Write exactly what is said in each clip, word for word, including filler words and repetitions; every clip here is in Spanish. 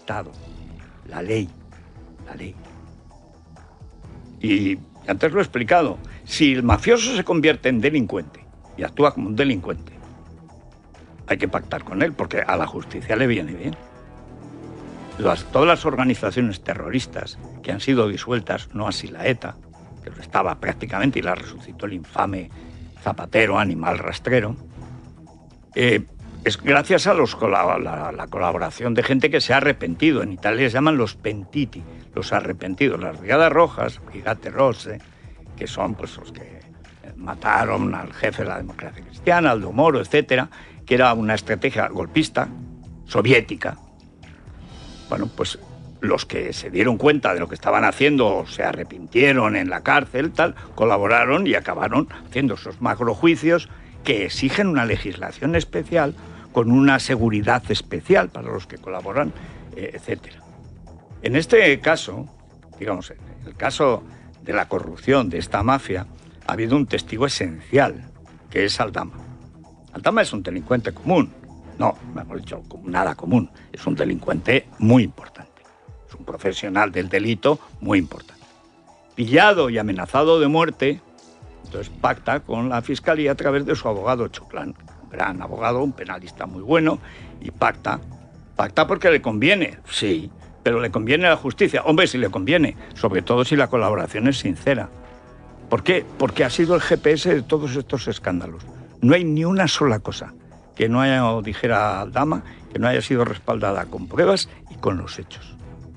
Estado. La ley. La ley. Y antes lo he explicado. Si el mafioso se convierte en delincuente y actúa como un delincuente, hay que pactar con él, porque a la justicia le viene bien. Las, todas las organizaciones terroristas que han sido disueltas, no así la ETA, que lo estaba prácticamente y la resucitó el infame Zapatero, animal rastrero, eh, es gracias a los, la, la, la colaboración de gente que se ha arrepentido. En Italia se llaman los pentiti, los arrepentidos. Las Brigadas Rojas, Brigate Rosse, que son pues los que mataron al jefe de la democracia cristiana, Aldo Moro, etcétera, que era una estrategia golpista, soviética. Bueno, pues los que se dieron cuenta de lo que estaban haciendo, se arrepintieron en la cárcel, tal, colaboraron y acabaron haciendo esos macrojuicios que exigen una legislación especial, con una seguridad especial para los que colaboran, eh, etcétera. En este caso, digamos, en el caso de la corrupción de esta mafia, ha habido un testigo esencial, que es Aldama. Aldama es un delincuente común. No, mejor dicho, nada común. Es un delincuente muy importante. Es un profesional del delito muy importante. Pillado y amenazado de muerte, entonces pacta con la fiscalía a través de su abogado Choclán. Un gran abogado, un penalista muy bueno, y pacta. ¿Pacta porque le conviene? Sí, pero le conviene a la justicia. Hombre, si le conviene, sobre todo si la colaboración es sincera. ¿Por qué? Porque ha sido el G P S de todos estos escándalos. No hay ni una sola cosa que no haya, o dijera Aldama, que no haya sido respaldada con pruebas y con los hechos.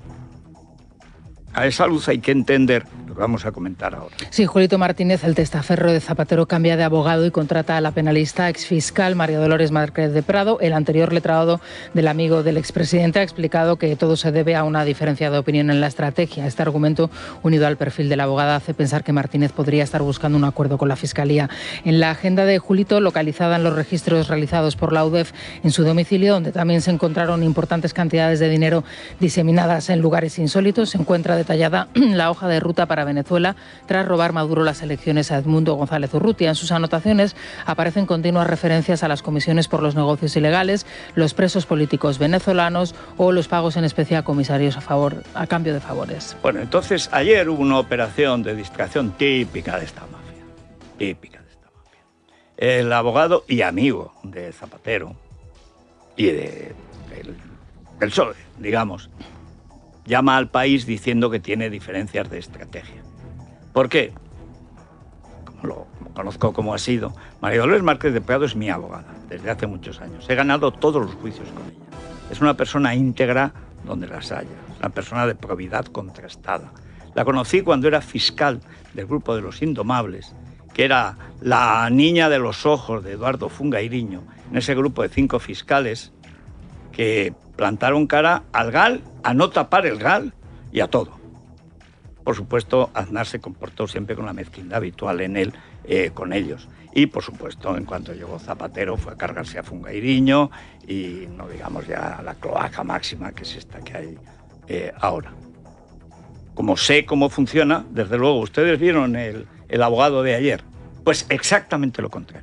A esa luz hay que entender lo que vamos a comentar ahora. Sí, Julito Martínez, el testaferro de Zapatero, cambia de abogado y contrata a la penalista exfiscal María Dolores Márquez de Prado. El anterior letrado del amigo del expresidente ha explicado que todo se debe a una diferencia de opinión en la estrategia. Este argumento, unido al perfil de la abogada, hace pensar que Martínez podría estar buscando un acuerdo con la Fiscalía. En la agenda de Julito, localizada en los registros realizados por la U D E F en su domicilio, donde también se encontraron importantes cantidades de dinero diseminadas en lugares insólitos, se encuentra detallada la hoja de ruta para Venezuela tras robar Maduro las elecciones a Edmundo González Urrutia. En sus anotaciones aparecen continuas referencias a las comisiones por los negocios ilegales, los presos políticos venezolanos o los pagos en especie a comisarios a favor, a cambio de favores. Bueno, entonces ayer hubo una operación de distracción típica de esta mafia, típica de esta mafia. El abogado y amigo de Zapatero y de, del, del P S O E, digamos, llama al país diciendo que tiene diferencias de estrategia. ¿Por qué? Como lo como conozco como ha sido, María Dolores Márquez de Prado es mi abogada desde hace muchos años. He ganado todos los juicios con ella. Es una persona íntegra donde las haya. Es una persona de probidad contrastada. La conocí cuando era fiscal del grupo de los Indomables, que era la niña de los ojos de Eduardo Fungairiño, en ese grupo de cinco fiscales que plantaron cara al G A L, a no tapar el G A L y a todo. Por supuesto, Aznar se comportó siempre con la mezquindad habitual en él, eh, con ellos. Y, por supuesto, en cuanto llegó Zapatero, fue a cargarse a Fungairiño y, no digamos ya, la cloaca máxima, que es esta que hay eh, ahora. Como sé cómo funciona, desde luego, ustedes vieron el, el abogado de ayer. Pues exactamente lo contrario.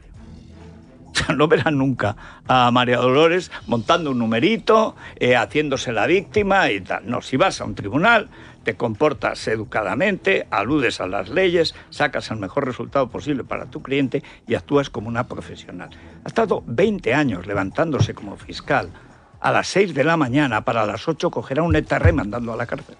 No verán nunca a María Dolores montando un numerito, eh, haciéndose la víctima y tal. No, si vas a un tribunal, te comportas educadamente, aludes a las leyes, sacas el mejor resultado posible para tu cliente y actúas como una profesional. Ha estado veinte años levantándose como fiscal a las seis de la mañana para a las ocho cogerá un etarré mandando a la cárcel.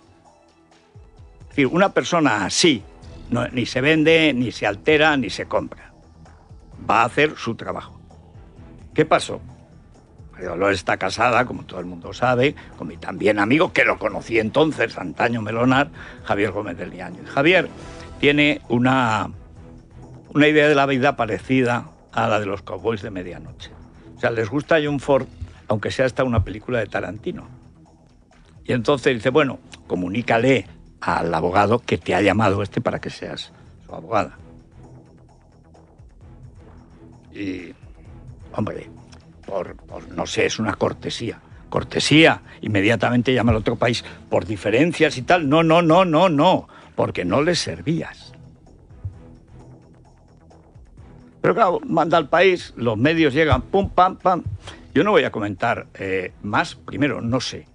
Es decir, una persona así no, ni se vende, ni se altera, ni se compra. Va a hacer su trabajo. ¿Qué pasó? María Dolores está casada, como todo el mundo sabe, con mi también amigo, que lo conocí entonces, antaño melonar, Javier Gómez del Niaño. Y Javier tiene una, una idea de la vida parecida a la de los cowboys de medianoche. O sea, les gusta John Ford, aunque sea hasta una película de Tarantino. Y entonces dice, bueno, comunícale al abogado que te ha llamado este para que seas su abogada. Y... Hombre, por, por, no sé, es una cortesía. Cortesía, inmediatamente llama al otro país. Por diferencias y tal. No, no, no, no, no. Porque no les servías. Pero claro, manda al país, los medios llegan, pum, pam, pam. Yo no voy a comentar eh, más. Primero, no sé.